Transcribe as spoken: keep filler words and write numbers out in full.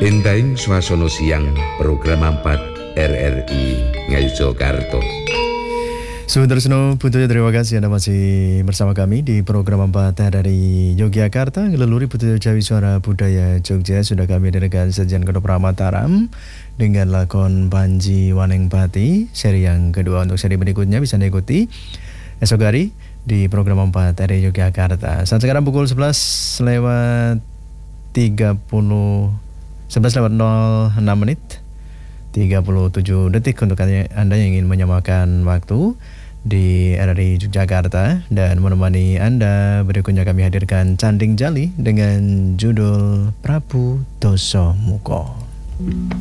Entahing swasana siang program empat R R I Ngayogyakarta. Saudara-saudara Butuh, terima kasih Anda masih bersama kami di program empat dari Yogyakarta. Ngeleluri Butuh Jawi Suara Budaya Jogja. Sudah kami hadirkan sajian kedua Mataram dengan lakon Panji Waneng Pati. Seri yang kedua. Untuk seri berikutnya bisa diikuti esok hari di program empat dari Yogyakarta. Saat sekarang pukul sebelas lewat tiga puluh sebelas lewat nol enam menit tiga puluh tujuh detik untuk Anda yang ingin menyamakan waktu di R R I Yogyakarta. Dan menemani Anda berikutnya kami hadirkan Canding Jali dengan judul Prabu Doso Muko.